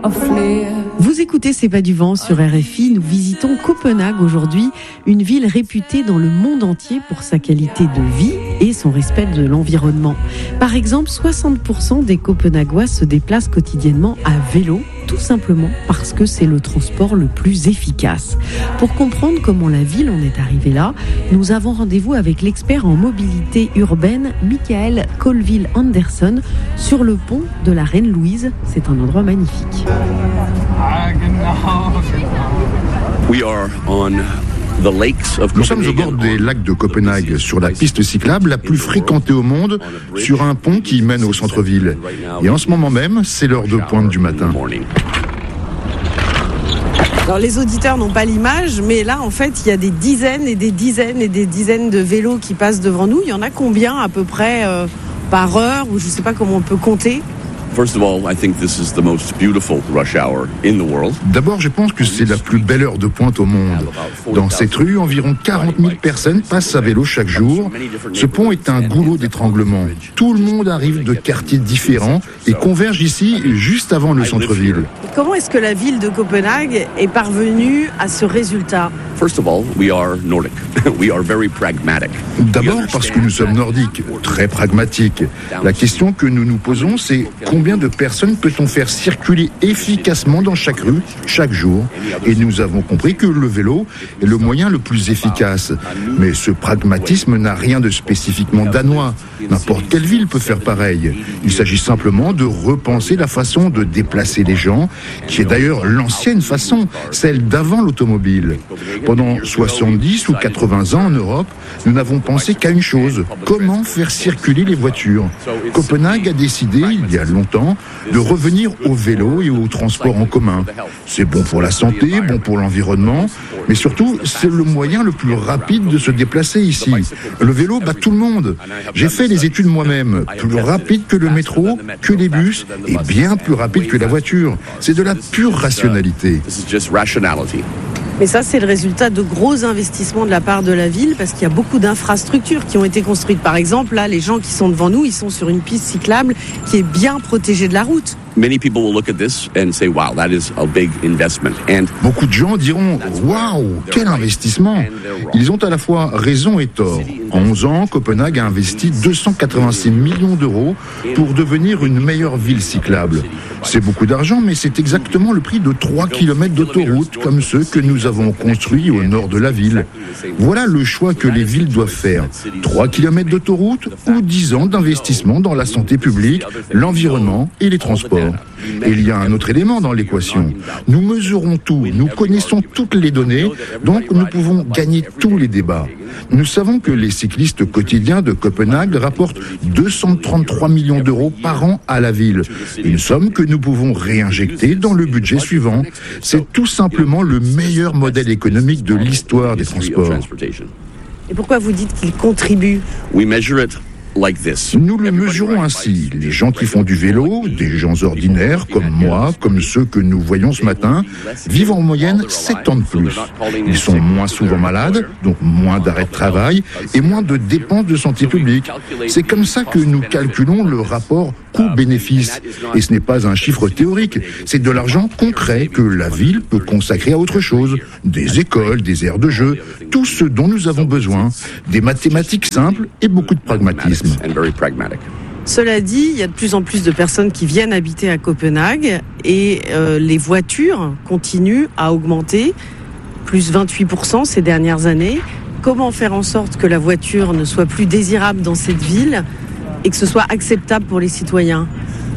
Vous écoutez C'est pas du vent sur RFI. Nous visitons Copenhague aujourd'hui, une ville réputée dans le monde entier pour sa qualité de vie et son respect de l'environnement. Par exemple, 60% des Copenhaguois se déplacent quotidiennement à vélo, tout simplement parce que c'est le transport le plus efficace. Pour comprendre comment la ville en est arrivée là, nous avons rendez-vous avec l'expert en mobilité urbaine, Michael Colville-Anderson, sur le pont de la Reine Louise. C'est un endroit magnifique. Nous sommes au bord des lacs de Copenhague, sur la piste cyclable la plus fréquentée au monde, sur un pont qui mène au centre-ville. Et en ce moment même, c'est l'heure de pointe du matin. Alors les auditeurs n'ont pas l'image, mais là en fait il y a des dizaines et des dizaines et des dizaines de vélos qui passent devant nous. Il y en a combien à peu près par heure, ou je ne sais pas comment on peut compter? D'abord, je pense que c'est la plus belle heure de pointe au monde. Dans cette rue, environ 40 000 personnes passent à vélo chaque jour. Ce pont est un goulot d'étranglement. Tout le monde arrive de quartiers différents et converge ici juste avant le centre-ville. Comment est-ce que la ville de Copenhague est parvenue à ce résultat? D'abord parce que nous sommes nordiques, très pragmatiques. La question que nous nous posons, c'est combien de personnes peut-on faire circuler efficacement dans chaque rue, chaque jour? Et nous avons compris que le vélo est le moyen le plus efficace. Mais ce pragmatisme n'a rien de spécifiquement danois. N'importe quelle ville peut faire pareil. Il s'agit simplement de repenser la façon de déplacer les gens, qui est d'ailleurs l'ancienne façon, celle d'avant l'automobile. Pendant 70 ou 80 ans en Europe, nous n'avons pensé qu'à une chose: comment faire circuler les voitures. Copenhague a décidé, il y a longtemps, de revenir au vélo et au transport en commun. C'est bon pour la santé, bon pour l'environnement, mais surtout, c'est le moyen le plus rapide de se déplacer ici. Le vélo bat tout le monde. J'ai fait les études moi-même, plus rapide que le métro, que les bus, et bien plus rapide que la voiture. C'est de la pure rationalité. Mais ça, c'est le résultat de gros investissements de la part de la ville, parce qu'il y a beaucoup d'infrastructures qui ont été construites. Par exemple, là, les gens qui sont devant nous, ils sont sur une piste cyclable qui est bien protégée de la route. Beaucoup de gens diront « Waouh, quel investissement !» Ils ont à la fois raison et tort. En 11 ans, Copenhague a investi 286 millions d'euros pour devenir une meilleure ville cyclable. C'est beaucoup d'argent, mais c'est exactement le prix de 3 km d'autoroute comme ceux que nous avons construits au nord de la ville. Voilà le choix que les villes doivent faire. 3 km d'autoroute ou 10 ans d'investissement dans la santé publique, l'environnement et les transports. Et il y a un autre élément dans l'équation. Nous mesurons tout, nous connaissons toutes les données, donc nous pouvons gagner tous les débats. Nous savons que les cyclistes quotidiens de Copenhague rapportent 233 millions d'euros par an à la ville. Une somme que nous pouvons réinjecter dans le budget suivant. C'est tout simplement le meilleur modèle économique de l'histoire des transports. Et pourquoi vous dites qu'il contribue ? Nous le mesurons ainsi. Les gens qui font du vélo, des gens ordinaires comme moi, comme ceux que nous voyons ce matin, vivent en moyenne 7 ans de plus. Ils sont moins souvent malades, donc moins d'arrêts de travail et moins de dépenses de santé publique. C'est comme ça que nous calculons le rapport coût-bénéfice. Et ce n'est pas un chiffre théorique, c'est de l'argent concret que la ville peut consacrer à autre chose. Des écoles, des aires de jeu, tout ce dont nous avons besoin. Des mathématiques simples et beaucoup de pragmatisme. Cela dit, il y a de plus en plus de personnes qui viennent habiter à Copenhague et les voitures continuent à augmenter, plus 28% ces dernières années. Comment faire en sorte que la voiture ne soit plus désirable dans cette ville et que ce soit acceptable pour les citoyens?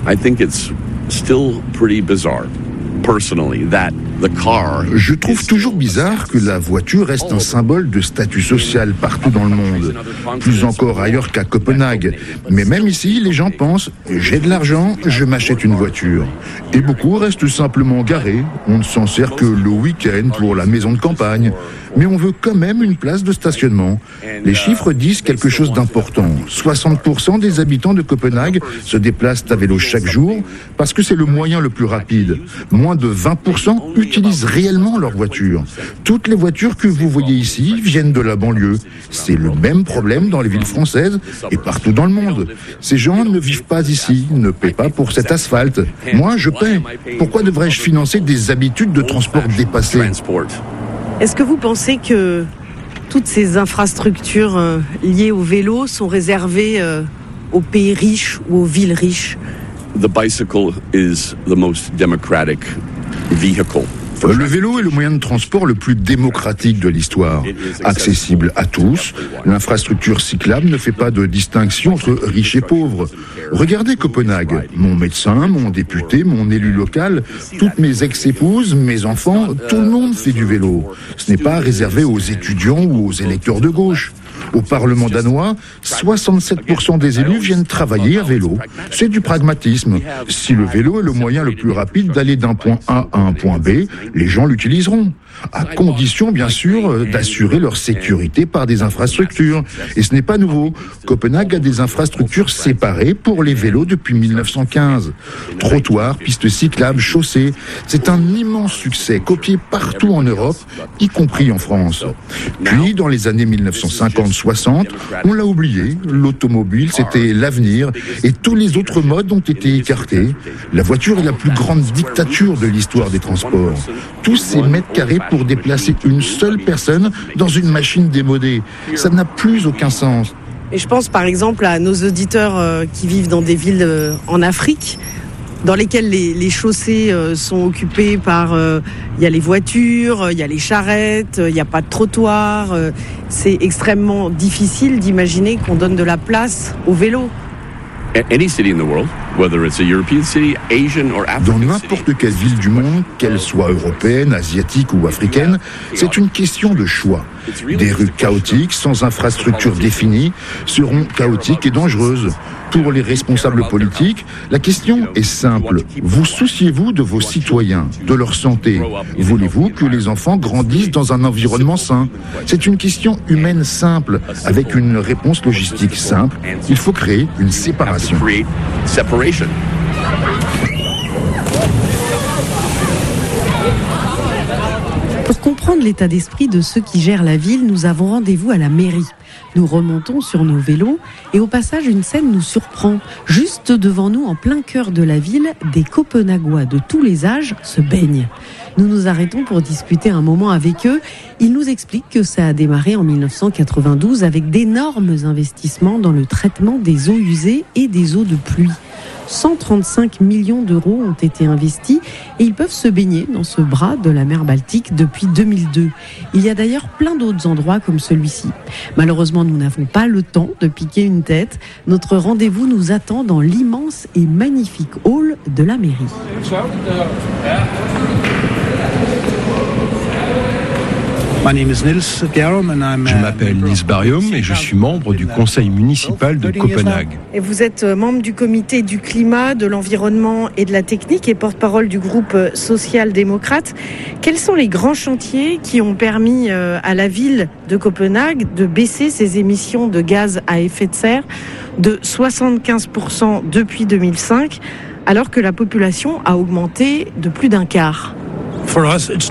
Je trouve toujours bizarre que la voiture reste un symbole de statut social partout dans le monde, plus encore ailleurs qu'à Copenhague. Mais même ici, les gens pensent « j'ai de l'argent, je m'achète une voiture ». Et beaucoup restent simplement garés, on ne s'en sert que le week-end pour la maison de campagne. Mais on veut quand même une place de stationnement. Les chiffres disent quelque chose d'important. 60% des habitants de Copenhague se déplacent à vélo chaque jour parce que c'est le moyen le plus rapide. Moins de 20% utilisent réellement leur voiture. Toutes les voitures que vous voyez ici viennent de la banlieue. C'est le même problème dans les villes françaises et partout dans le monde. Ces gens ne vivent pas ici, ne paient pas pour cet asphalte. Moi, je paie. Pourquoi devrais-je financer des habitudes de transport dépassées ? Est-ce que vous pensez que toutes ces infrastructures liées au vélo sont réservées aux pays riches ou aux villes riches? The bicycle is the most democratic vehicle. Le vélo est le moyen de transport le plus démocratique de l'histoire. Accessible à tous, l'infrastructure cyclable ne fait pas de distinction entre riches et pauvres. Regardez Copenhague. Mon médecin, mon député, mon élu local, toutes mes ex-épouses, mes enfants, tout le monde fait du vélo. Ce n'est pas réservé aux étudiants ou aux électeurs de gauche. Au Parlement danois, 67% des élus viennent travailler à vélo. C'est du pragmatisme. Si le vélo est le moyen le plus rapide d'aller d'un point A à un point B, les gens l'utiliseront. À condition, bien sûr, d'assurer leur sécurité par des infrastructures. Et ce n'est pas nouveau. Copenhague a des infrastructures séparées pour les vélos depuis 1915. Trottoirs, pistes cyclables, chaussées. C'est un immense succès, copié partout en Europe, y compris en France. Puis, dans les années 1950-60, on l'a oublié. L'automobile, c'était l'avenir. Et tous les autres modes ont été écartés. La voiture est la plus grande dictature de l'histoire des transports. Tous ces mètres carrés pour déplacer une seule personne dans une machine démodée. Ça n'a plus aucun sens. Et je pense par exemple à nos auditeurs qui vivent dans des villes en Afrique, dans lesquelles les chaussées sont occupées par... Il y a les voitures, il y a les charrettes, il n'y a pas de trottoir. C'est extrêmement difficile d'imaginer qu'on donne de la place au vélo. Any city in the world, whether it's a European city, Asian or African Dans n'importe quelle ville du monde, qu'elle soit européenne, asiatique ou africaine, c'est une question de choix. Des rues chaotiques, sans infrastructure définie, seront chaotiques et dangereuses. Pour les responsables politiques, la question est simple. Vous souciez-vous de vos citoyens, de leur santé? Voulez-vous que les enfants grandissent dans un environnement sain? C'est une question humaine simple, avec une réponse logistique simple. Il faut créer une séparation. Pour comprendre l'état d'esprit de ceux qui gèrent la ville, nous avons rendez-vous à la mairie. Nous remontons sur nos vélos et au passage, une scène nous surprend. Juste devant nous, en plein cœur de la ville, des Copenhaguois de tous les âges se baignent. Nous nous arrêtons pour discuter un moment avec eux. Ils nous expliquent que ça a démarré en 1992 avec d'énormes investissements dans le traitement des eaux usées et des eaux de pluie. 135 millions d'euros ont été investis et ils peuvent se baigner dans ce bras de la mer Baltique depuis 2002. Il y a d'ailleurs plein d'autres endroits comme celui-ci. Malheureusement, nous n'avons pas le temps de piquer une tête. Notre rendez-vous nous attend dans l'immense et magnifique hall de la mairie. Je m'appelle Nils Barium et je suis membre du conseil municipal de Copenhague. Et vous êtes membre du comité du climat, de l'environnement et de la technique et porte-parole du groupe social-démocrate. Quels sont les grands chantiers qui ont permis à la ville de Copenhague de baisser ses émissions de gaz à effet de serre de 75% depuis 2005, alors que la population a augmenté de plus d'un quart? Pour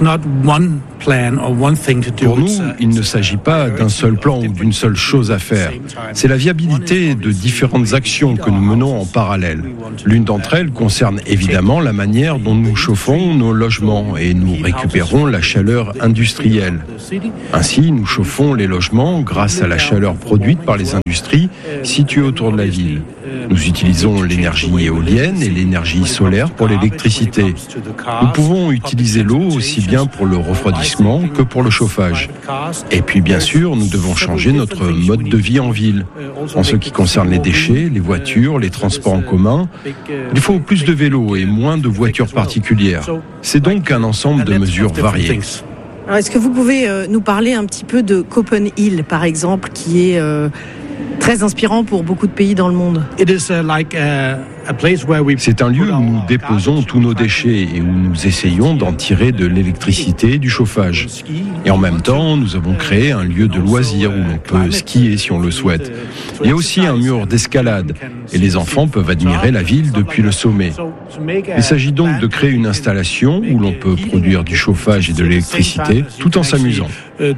nous, il ne s'agit pas d'un seul plan ou d'une seule chose à faire. C'est la viabilité de différentes actions que nous menons en parallèle. L'une d'entre elles concerne évidemment la manière dont nous chauffons nos logements et nous récupérons la chaleur industrielle. Ainsi, nous chauffons les logements grâce à la chaleur produite par les industries situées autour de la ville. Nous utilisons l'énergie éolienne et l'énergie solaire pour l'électricité. Nous pouvons utiliser l'eau aussi bien pour le refroidissement que pour le chauffage. Et puis bien sûr, nous devons changer notre mode de vie en ville. En ce qui concerne les déchets, les voitures, les transports en commun, il faut plus de vélos et moins de voitures particulières. C'est donc un ensemble de mesures variées. Alors, est-ce que vous pouvez nous parler un petit peu de Copenhill, par exemple, qui est très inspirant pour beaucoup de pays dans le monde. C'est un lieu où nous déposons tous nos déchets et où nous essayons d'en tirer de l'électricité et du chauffage. Et en même temps, nous avons créé un lieu de loisirs où l'on peut skier si on le souhaite. Il y a aussi un mur d'escalade et les enfants peuvent admirer la ville depuis le sommet. Il s'agit donc de créer une installation où l'on peut produire du chauffage et de l'électricité tout en s'amusant.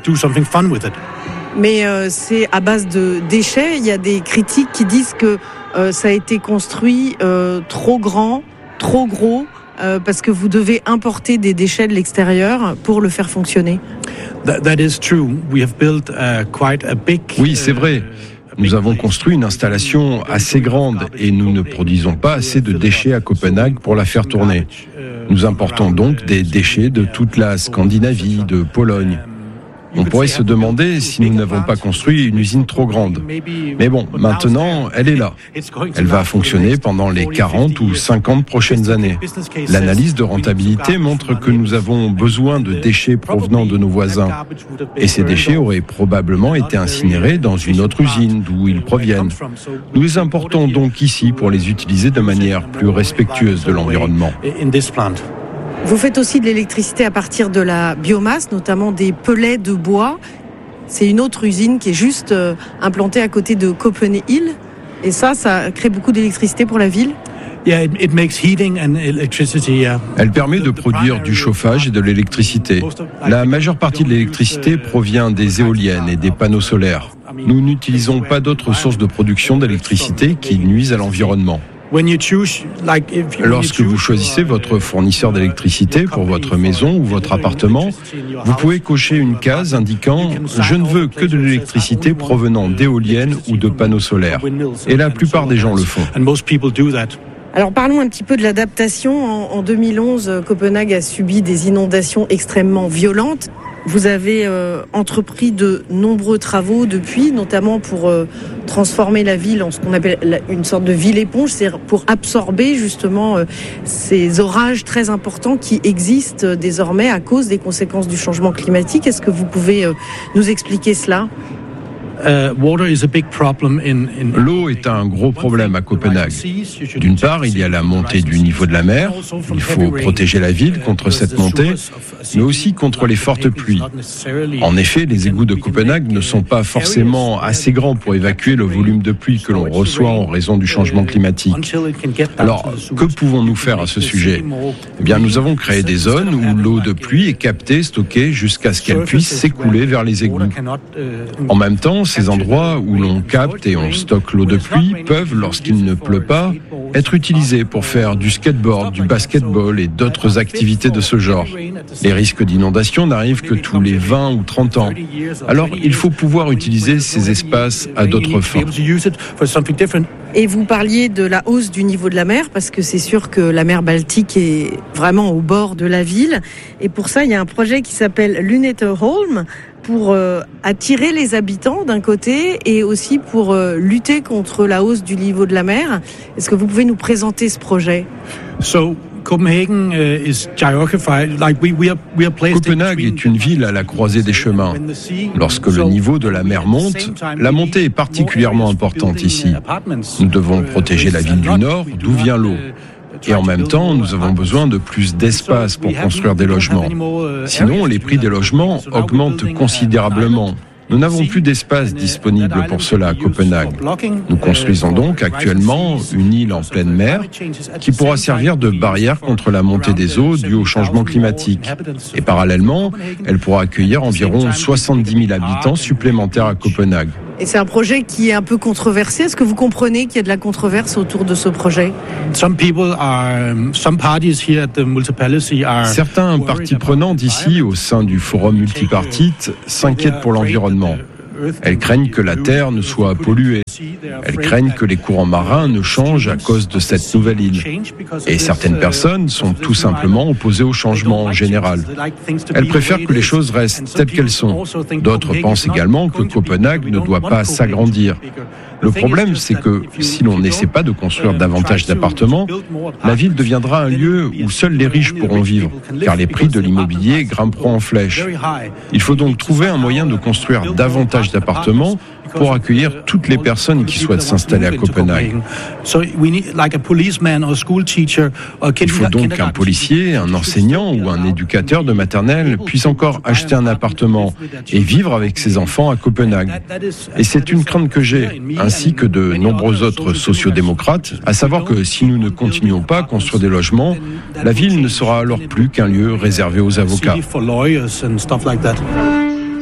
Mais c'est à base de déchets. Il y a des critiques qui disent que ça a été construit trop grand, trop gros, parce que vous devez importer des déchets de l'extérieur pour le faire fonctionner. Oui, c'est vrai. Nous avons construit une installation assez grande et nous ne produisons pas assez de déchets à Copenhague pour la faire tourner. Nous importons donc des déchets de toute la Scandinavie, de Pologne. On pourrait se demander si nous n'avons pas construit une usine trop grande. Mais bon, maintenant, elle est là. Elle va fonctionner pendant les 40 ou 50 prochaines années. L'analyse de rentabilité montre que nous avons besoin de déchets provenant de nos voisins. Et ces déchets auraient probablement été incinérés dans une autre usine d'où ils proviennent. Nous les importons donc ici pour les utiliser de manière plus respectueuse de l'environnement. Vous faites aussi de l'électricité à partir de la biomasse, notamment des pellets de bois. C'est une autre usine qui est juste implantée à côté de Copenhague. Et ça crée beaucoup d'électricité pour la ville. Elle permet de produire du chauffage et de l'électricité. La majeure partie de l'électricité provient des éoliennes et des panneaux solaires. Nous n'utilisons pas d'autres sources de production d'électricité qui nuisent à l'environnement. Lorsque vous choisissez votre fournisseur d'électricité pour votre maison ou votre appartement, vous pouvez cocher une case indiquant « Je ne veux que de l'électricité provenant d'éoliennes ou de panneaux solaires ». Et la plupart des gens le font. Alors parlons un petit peu de l'adaptation. En 2011, Copenhague a subi des inondations extrêmement violentes. Vous avez entrepris de nombreux travaux depuis, notamment pour transformer la ville en ce qu'on appelle une sorte de ville éponge, c'est pour absorber justement ces orages très importants qui existent désormais à cause des conséquences du changement climatique. Est-ce que vous pouvez nous expliquer cela ? L'eau est un gros problème à Copenhague. D'une part, il y a la montée du niveau de la mer. Il faut protéger la ville contre cette montée, mais aussi contre les fortes pluies. En effet, les égouts de Copenhague ne sont pas forcément assez grands pour évacuer le volume de pluie que l'on reçoit en raison du changement climatique. Alors, que pouvons-nous faire à ce sujet ? Eh bien, nous avons créé des zones où l'eau de pluie est captée, stockée, jusqu'à ce qu'elle puisse s'écouler vers les égouts. En même temps, ces endroits où l'on capte et on stocke l'eau de pluie peuvent, lorsqu'il ne pleut pas, être utilisés pour faire du skateboard, du basketball et d'autres activités de ce genre. Les risques d'inondation n'arrivent que tous les 20 ou 30 ans. Alors, il faut pouvoir utiliser ces espaces à d'autres fins. Et vous parliez de la hausse du niveau de la mer, parce que c'est sûr que la mer Baltique est vraiment au bord de la ville. Et pour ça, il y a un projet qui s'appelle Lynetteholm, pour attirer les habitants d'un côté et aussi pour lutter contre la hausse du niveau de la mer. Est-ce que vous pouvez nous présenter ce projet ? Copenhague est une ville à la croisée des chemins. Lorsque le niveau de la mer monte, la montée est particulièrement importante ici. Nous devons protéger la ville du nord, d'où vient l'eau. Et en même temps, nous avons besoin de plus d'espace pour construire des logements. Sinon, les prix des logements augmentent considérablement. Nous n'avons plus d'espace disponible pour cela à Copenhague. Nous construisons donc actuellement une île en pleine mer qui pourra servir de barrière contre la montée des eaux due au changement climatique. Et parallèlement, elle pourra accueillir environ 70 000 habitants supplémentaires à Copenhague. Et c'est un projet qui est un peu controversé. Est-ce que vous comprenez qu'il y a de la controverse autour de ce projet ? Certains parties prenantes ici, au sein du forum multipartite, s'inquiètent pour l'environnement. Elles craignent que la terre ne soit polluée. Elles craignent que les courants marins ne changent à cause de cette nouvelle île. Et certaines personnes sont tout simplement opposées au changement en général. Elles préfèrent que les choses restent telles qu'elles sont. D'autres pensent également que Copenhague ne doit pas s'agrandir. Le problème, c'est que si l'on n'essaie pas de construire davantage d'appartements, la ville deviendra un lieu où seuls les riches pourront vivre, car les prix de l'immobilier grimperont en flèche. Il faut donc trouver un moyen de construire davantage d'appartements pour accueillir toutes les personnes qui souhaitent s'installer à Copenhague. Il faut donc qu'un policier, un enseignant ou un éducateur de maternelle puisse encore acheter un appartement et vivre avec ses enfants à Copenhague. Et c'est une crainte que j'ai, ainsi que de nombreux autres sociodémocrates, à savoir que si nous ne continuons pas à construire des logements, la ville ne sera alors plus qu'un lieu réservé aux avocats.